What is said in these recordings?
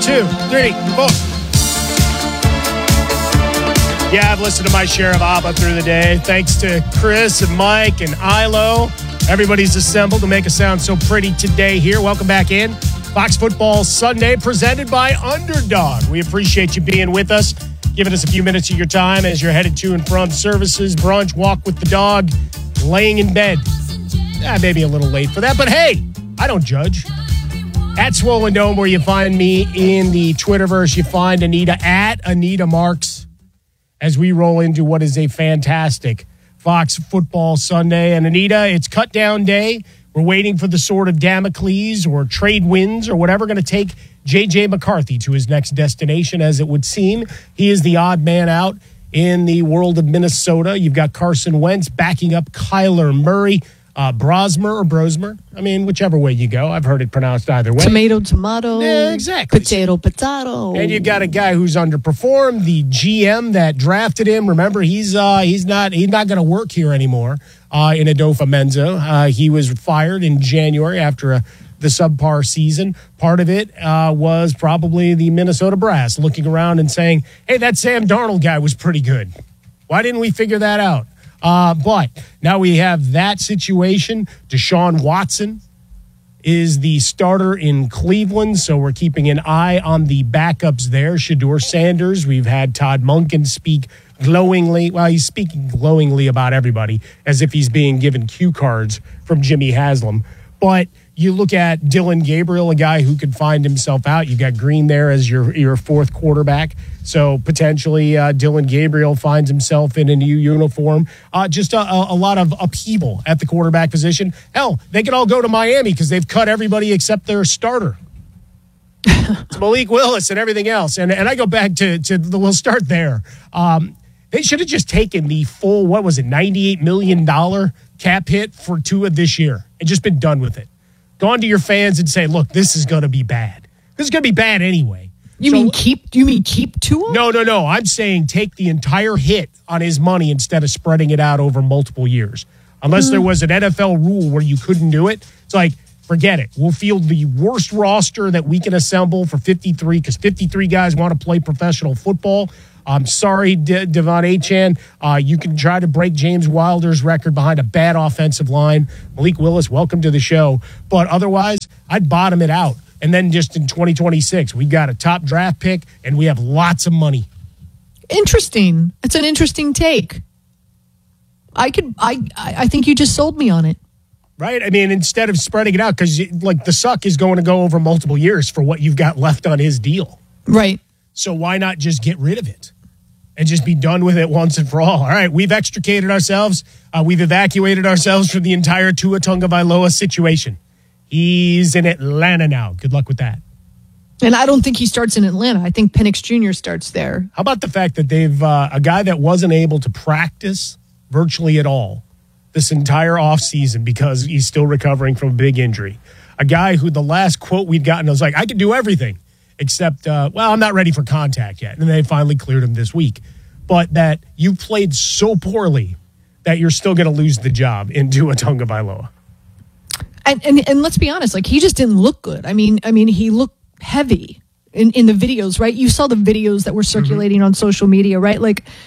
2, 3, 4. Yeah, I've listened to my share of ABBA through the day. Thanks to Chris and Mike and Ilo. Everybody's assembled to make us sound so pretty today here. Welcome back in. Fox Football Sunday presented by Underdog. We appreciate you being with us, giving us a few minutes of your time as you're headed to and from services, brunch, walk with the dog, laying in bed. Maybe a little late for that, but hey, I don't judge. At Swollen Dome, where you find me in the Twitterverse, you find Anita at Anita Marks as we roll into what is a fantastic Fox Football Sunday. And Anita, it's cut down day. We're waiting for the sword of Damocles or trade winds or whatever going to take J.J. McCarthy to his next destination, as it would seem. He is the odd man out in the world of Minnesota. You've got Carson Wentz backing up Kyler Murray. Brosmer or Brosmer. I mean, whichever way you go. I've heard it pronounced either way. Tomato. Yeah, exactly. Potato. And you've got a guy who's underperformed, the GM that drafted him. Remember, he's not going to work here anymore in Adolfo Menzo. He was fired in January after the subpar season. Part of it was probably the Minnesota brass looking around and saying, hey, that Sam Darnold guy was pretty good. Why didn't we figure that out? But now we have that situation. Deshaun Watson is the starter in Cleveland, so we're keeping an eye on the backups there. Shedeur Sanders, we've had Todd Monken speak glowingly. Well, he's speaking glowingly about everybody as if he's being given cue cards from Jimmy Haslam. But you look at Dillon Gabriel, a guy who could find himself out. You got Green there as your fourth quarterback. So potentially Dillon Gabriel finds himself in a new uniform. Just a lot of upheaval at the quarterback position. Hell, they could all go to Miami because they've cut everybody except their starter. It's Malik Willis and everything else. And I go back to we'll start there. They should have just taken the full, $98 million cap hit for Tua this year and just been done with it. Gone to your fans and say, look, this is going to be bad. This is going to be bad anyway. You mean keep Tua? No. I'm saying take the entire hit on his money instead of spreading it out over multiple years. Unless there was an NFL rule where you couldn't do it. It's like, forget it. We'll field the worst roster that we can assemble for 53 because 53 guys want to play professional football. I'm sorry, Devon Achane. You can try to break James Wilder's record behind a bad offensive line. Malik Willis, welcome to the show. But otherwise, I'd bottom it out. And then just in 2026, we got a top draft pick, and we have lots of money. Interesting. It's an interesting take. I think you just sold me on it. Right? I mean, instead of spreading it out, because the suck is going to go over multiple years for what you've got left on his deal. Right. So why not just get rid of it and just be done with it once and for all? All right, we've extricated ourselves. We've evacuated ourselves from the entire Tua Tagovailoa situation. He's in Atlanta now. Good luck with that. And I don't think he starts in Atlanta. I think Penix Jr. starts there. How about the fact that they've a guy that wasn't able to practice virtually at all this entire offseason because he's still recovering from a big injury. A guy who the last quote we'd gotten was like, I can do everything except, I'm not ready for contact yet. And they finally cleared him this week. But that you played so poorly that you're still going to lose the job in Tua Tagovailoa. And let's be honest, he just didn't look good. I mean, he looked heavy in the videos, right? You saw the videos that were circulating on social media, right?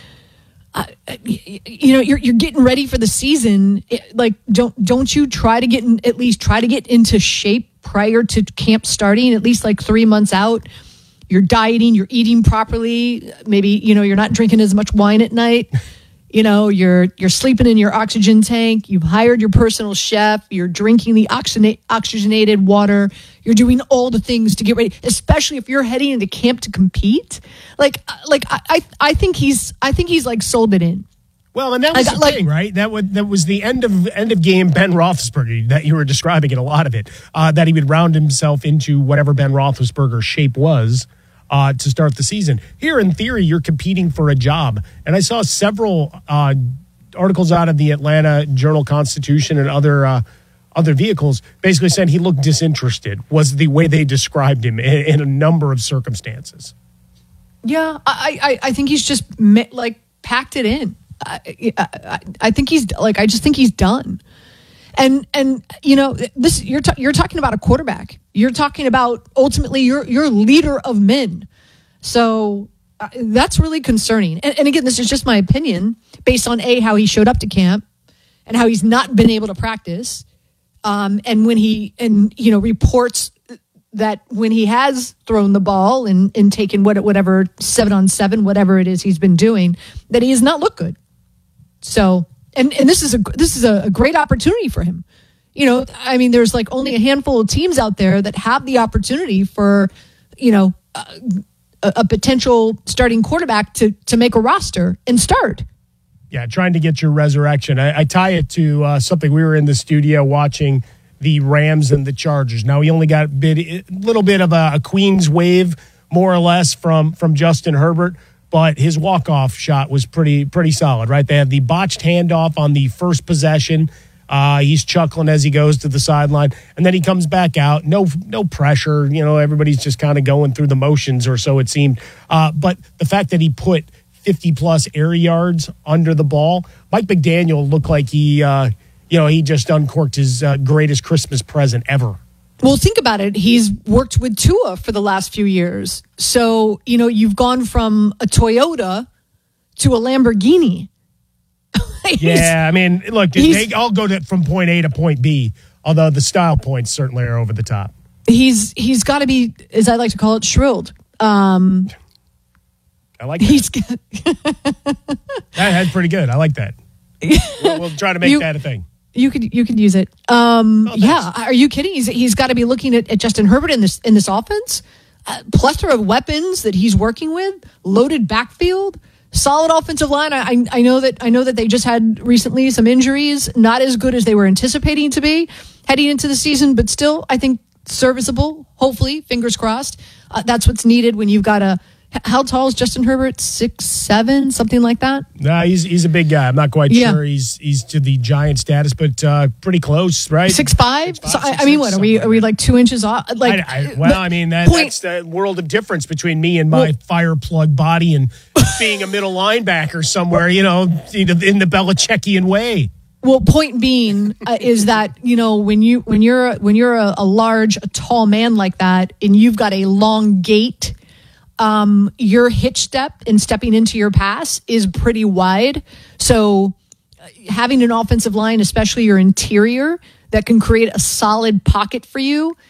You're getting ready for the season. Don't you try to get into shape prior to camp starting? At least 3 months out, you're dieting, you're eating properly. Maybe you're not drinking as much wine at night. You're sleeping in your oxygen tank. You've hired your personal chef. You're drinking the oxygenated water. You're doing all the things to get ready, especially if you're heading into camp to compete. I think he's sold it in. Well, and that was the thing, right? That was the end of game Ben Roethlisberger that you were describing in a lot of it. That he would round himself into whatever Ben Roethlisberger's shape was. To start the season. Here, in theory, you're competing for a job. And I saw several articles out of the Atlanta Journal-Constitution and other vehicles basically saying he looked disinterested, was the way they described him in a number of circumstances. Yeah, I think he's just packed it in. I think he's I just think he's done. And this you're talking about a quarterback. You're talking about ultimately your leader of men. So that's really concerning. And again, this is just my opinion based on how he showed up to camp and how he's not been able to practice. And when reports that when he has thrown the ball and taken whatever 7-on-7, whatever it is he's been doing, that he has not looked good. So, and this is a great opportunity for him. There's like only a handful of teams out there that have the opportunity for, a potential starting quarterback to make a roster and start. Yeah, trying to get your resurrection. I tie it to something we were in the studio watching the Rams and the Chargers. Now, he only got a little bit of a Queen's wave, more or less, from Justin Herbert, but his walk-off shot was pretty solid, right? They had the botched handoff on the first possession. He's chuckling as he goes to the sideline, and then he comes back out. No pressure. Everybody's just kind of going through the motions, or so it seemed. But the fact that he put 50-plus air yards under the ball, Mike McDaniel looked like he just uncorked his greatest Christmas present ever. Well, think about it. He's worked with Tua for the last few years. So, you've gone from a Toyota to a Lamborghini. Yeah, look, they all go from point A to point B, although the style points certainly are over the top. He's got to be, as I like to call it, shrilled. I like that. That's pretty good. I like that. We'll try to make that a thing. You could use it. Yeah, are you kidding? He's got to be looking at Justin Herbert in this offense. Plethora of weapons that he's working with, loaded backfield, solid offensive line. I know that they just had recently some injuries, not as good as they were anticipating to be heading into the season, but still, I think serviceable. Hopefully, fingers crossed. That's what's needed when you've got how tall is Justin Herbert? 6'7", something like that? No, he's a big guy. I'm not quite sure he's to the giant status, but pretty close, right? 6'5". So what are we like 2 inches off? That's the world of difference between me and my fire plug body and being a middle linebacker somewhere, in the Belichickian way. Well, point being is that when you're a large, a tall man like that, and you've got a long gait. Your hitch step in stepping into your pass is pretty wide. So having an offensive line, especially your interior, that can create a solid pocket for you